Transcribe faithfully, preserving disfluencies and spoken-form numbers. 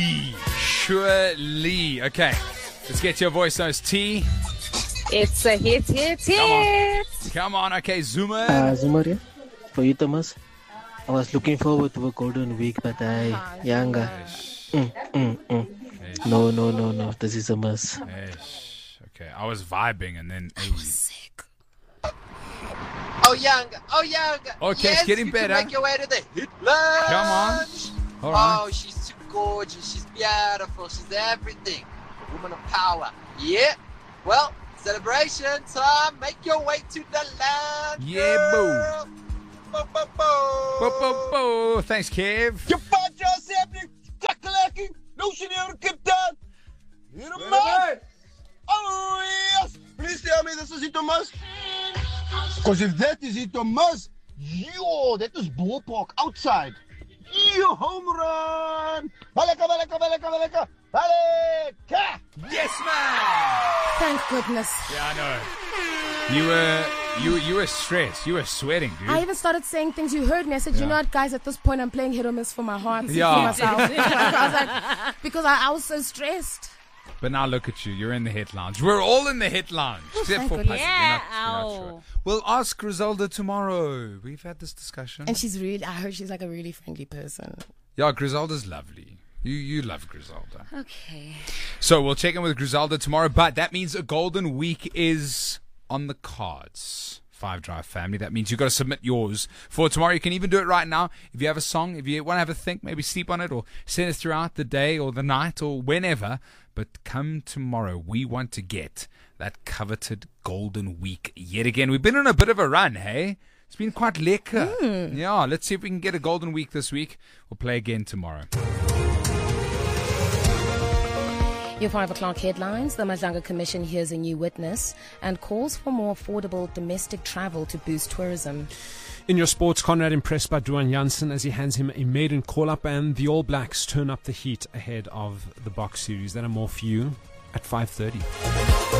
Surely. Okay, let's get your voice notes, T. It's a hit, hit, hit. Come on, okay, Zuma. Uh, Zuma, yeah. For you, Thomas. I was looking forward to a golden week, but I, uh, younger. Mm, mm, mm. No, no, no, no. This is a mess. Okay, I was vibing and then. I was sick. Oh, younger. Oh, younger. Okay, yes, it's getting you better. Can make your way to the hit lunch. Come on. All right. Oh, she's too gorgeous. She's beautiful. She's everything. A woman of power. Yeah. Well, celebration time. Make your way to the land. Yeah, girl. boo. Bo, bo, bo. Bo, bo, bo. Thanks, Kev. Je vat yourself, you kakkelakkie. No, she never kept that. Here, man. Oh, yes. Please tell me this is it, Thomas. Because if that is it, Thomas, yo, that is ballpark outside. Yo, home run. Baleka, baleka, baleka, baleka. Baleka. Yes, man. Thank goodness. Yeah, I know. You were, you, you were stressed. You were sweating, dude. I even started saying things. You heard me. I said, Yeah. you know what, guys, at this point, I'm playing hit or miss for my heart. Yeah. For myself. I was like, because I, I was so stressed. But now look at you. You're in the hit lounge. We're all in the hit lounge. Except thank for goodness. Pussy. You're not, you're not sure. We'll ask Griselda tomorrow. We've had this discussion. And she's really, I heard she's like a really friendly person. Yeah, Griselda's lovely. You you love Griselda. Okay. So we'll check in with Griselda tomorrow. But that means a golden week is on the cards. Five Drive family. That means you've got to submit yours for tomorrow. You can even do it right now. If you have a song, if you want to have a think, maybe sleep on it or send it throughout the day or the night or whenever. But come tomorrow, we want to get that coveted golden week yet again. We've been on a bit of a run, hey? It's been quite lekker. Mm. Yeah, let's see if we can get a golden week this week. We'll play again tomorrow. Your five o'clock headlines. The Madlanga Commission hears a new witness and calls for more affordable domestic travel to boost tourism. In your sports, Conrad impressed by Duan Janssen as he hands him a maiden call-up, and the All Blacks turn up the heat ahead of the Box Series. Then and more for you at five thirty.